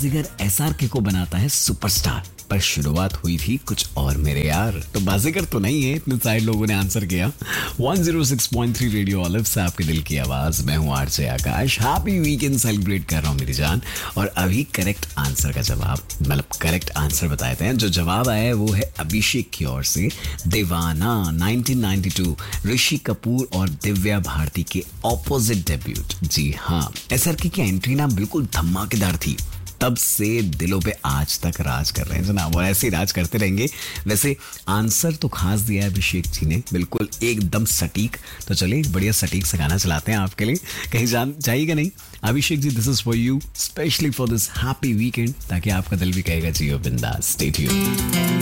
बाजीगर SRK को बनाता है सुपरस्टार, पर शुरुआत हुई थी कुछ और मेरे यार। तो बाजीगर तो नहीं है, इतने सारे लोगों ने आंसर किया। 106.3 रेडियो ऑलिव से आपके दिल की आवाज, मैं हूँ आरजे आकाश। हैप्पी वीकेंड सेलिब्रेट कर रहा हूँ मेरी जान। और अभी करेक्ट आंसर का जवाब, मतलब करेक्ट आंसर बताए थे। जो जवाब आया है वो है अभिषेक की ओर से। दीवाना 1992 ऋषि कपूर और दिव्या भारती के ऑपोजिट डेब्यूट। जी हाँ, एसआरके की एंट्री ना बिल्कुल धमाकेदार थी, तब से दिलों पे आज तक राज कर रहे हैं जनाब, और ऐसे ही राज करते रहेंगे। वैसे आंसर तो खास दिया है अभिषेक जी ने, बिल्कुल एकदम सटीक। तो चलिए बढ़िया सटीक से गाना चलाते हैं आपके लिए, कहीं जाइएगा नहीं। Abhishek ji, this is for you, specially for this happy weekend, ताकि आपका दिल भी कहेगा जियो बिंदास। Stay tuned.